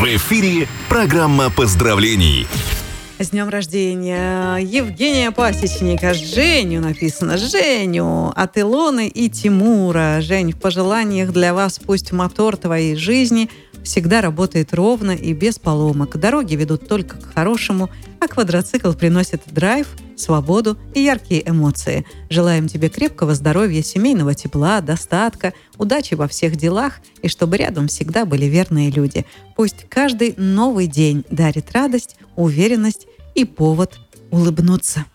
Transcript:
В эфире программа поздравлений. С днем рождения Евгения Пасечника. Женю написано. Женю от Илоны и Тимура. Жень, в пожеланиях для вас пусть мотор твоей жизни всегда работает ровно и без поломок. Дороги ведут только к хорошему, а квадроцикл приносит драйв, свободу и яркие эмоции. Желаем тебе крепкого здоровья, семейного тепла, достатка, удачи во всех делах и чтобы рядом всегда были верные люди. Пусть каждый новый день дарит радость, уверенность и повод улыбнуться.